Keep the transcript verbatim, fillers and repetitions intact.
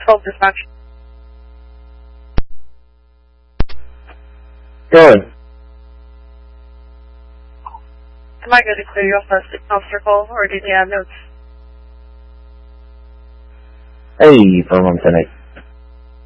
twelve dispatch. Good. Am I good to clear you off the six officer call, or did you have notes? Hey, from home tonight.